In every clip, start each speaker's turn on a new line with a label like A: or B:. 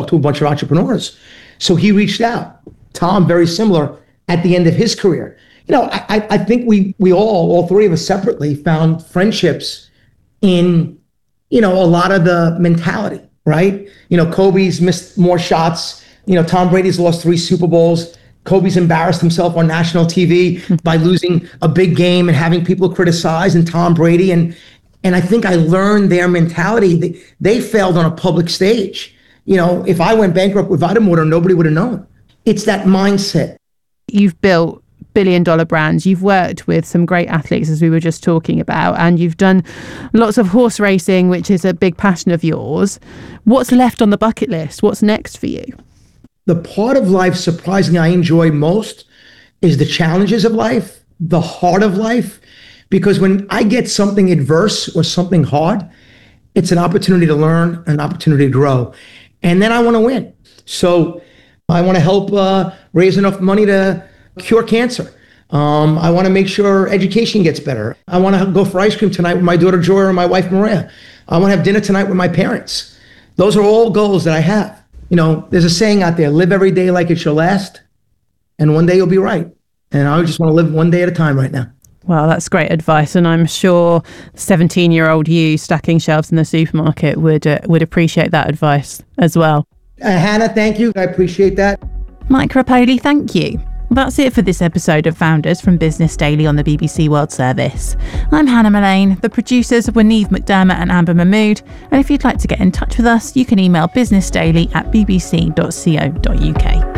A: to a bunch of entrepreneurs. So he reached out. Tom, very similar at the end of his career. I think we all three of us separately found friendships in, a lot of the mentality, right? Kobe's missed more shots. Tom Brady's lost 3 Super Bowls. Kobe's embarrassed himself on national TV by losing a big game and having people criticize, and Tom Brady. And I think I learned their mentality. They failed on a public stage. If I went bankrupt with Vitamotor, nobody would have known. It's that mindset.
B: You've built billion-dollar brands. You've worked with some great athletes, as we were just talking about, and you've done lots of horse racing, which is a big passion of yours. What's left on the bucket list? What's next for you?
A: The part of life, surprisingly, I enjoy most is the challenges of life, the heart of life, because when I get something adverse or something hard, it's an opportunity to learn, an opportunity to grow. And then I want to win. So I want to help raise enough money to cure cancer. I want to make sure education gets better. I want to go for ice cream tonight with my daughter Joy and my wife Maria. I want to have dinner tonight with my parents. Those are all goals that I have. There's a saying out there, live every day like it's your last, and one day you'll be right. And I just want to live one day at a time right now.
B: Well, that's great advice. And I'm sure 17-year-old you stacking shelves in the supermarket would appreciate that advice as well.
A: Hannah, thank you. I appreciate that.
B: Mike Rapoli, thank you. That's it for this episode of Founders from Business Daily on the BBC World Service. I'm Hannah Mullane. The producers were Niamh McDermott and Amber Mahmood. And if you'd like to get in touch with us, you can email businessdaily@bbc.co.uk.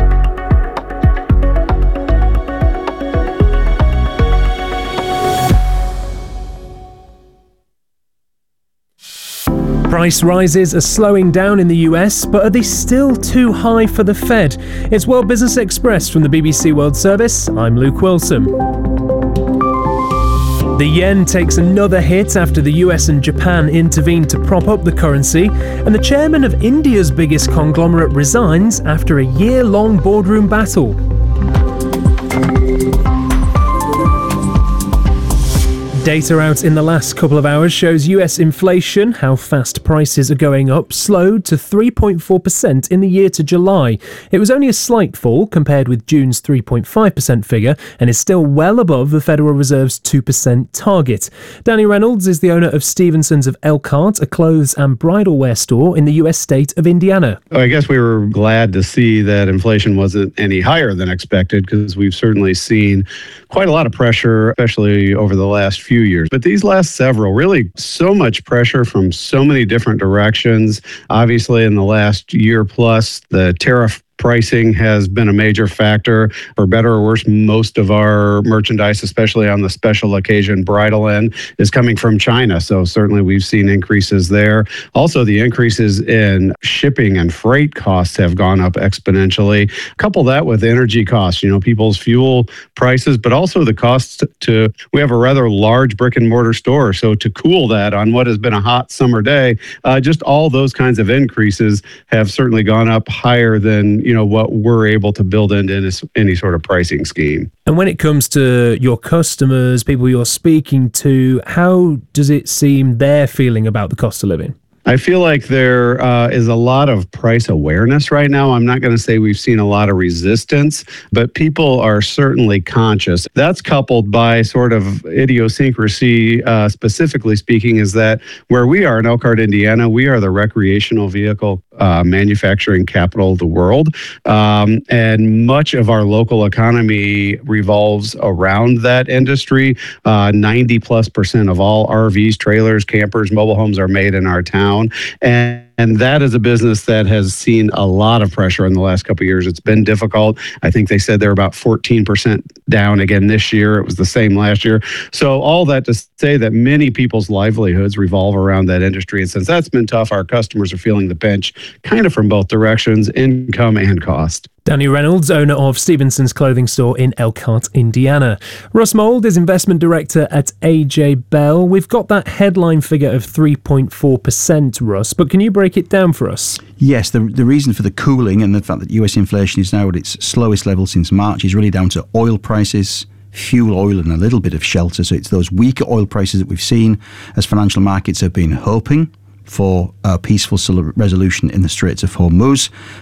C: Price rises are slowing down in the US, but are they still too high for the Fed? It's World Business Express from the BBC World Service. I'm Luke Wilson. The yen takes another hit after the US and Japan intervene to prop up the currency, and the chairman of India's biggest conglomerate resigns after a year-long boardroom battle. Data out in the last couple of hours shows US inflation, how fast prices are going up, slowed to 3.4% in the year to July. It was only a slight fall compared with June's 3.5% figure and is still well above the Federal Reserve's 2% target. Danny Reynolds is the owner of Stevenson's of Elkhart, a clothes and bridal wear store in the US state of Indiana.
D: I guess we were glad to see that inflation wasn't any higher than expected, because we've certainly seen quite a lot of pressure, especially over the last few years. But these last several, really so much pressure from so many different directions. Obviously, in the last year plus, the tariff pricing has been a major factor. For better or worse, most of our merchandise, especially on the special occasion bridal end, is coming from China. So certainly we've seen increases there. Also, the increases in shipping and freight costs have gone up exponentially. Couple that with energy costs, people's fuel prices, but also the costs we have a rather large brick and mortar store. So to cool that on what has been a hot summer day, just all those kinds of increases have certainly gone up higher than what we're able to build into any sort of pricing scheme.
C: And when it comes to your customers, people you're speaking to, how does it seem they're feeling about the cost of living?
D: I feel like there is a lot of price awareness right now. I'm not going to say we've seen a lot of resistance, but people are certainly conscious. That's coupled by sort of idiosyncrasy, specifically speaking, is that where we are in Elkhart, Indiana, we are the recreational vehicle manufacturing capital of the world. And much of our local economy revolves around that industry. 90+% of all RVs, trailers, campers, mobile homes are made in our town. And that is a business that has seen a lot of pressure in the last couple of years. It's been difficult. I think they said they're about 14% down again this year. It was the same last year. So all that to say that many people's livelihoods revolve around that industry. And since that's been tough, our customers are feeling the pinch kind of from both directions, income and cost.
C: Danny Reynolds, owner of Stevenson's clothing store in Elkhart, Indiana. Russ Mould is investment director at AJ Bell. We've got that headline figure of 3.4%, Russ, but can you break it down for us?
E: Yes, the reason for the cooling and the fact that US inflation is now at its slowest level since March is really down to oil prices, fuel oil and a little bit of shelter. So it's those weaker oil prices that we've seen as financial markets have been hoping for a peaceful resolution in the Straits of Hormuz.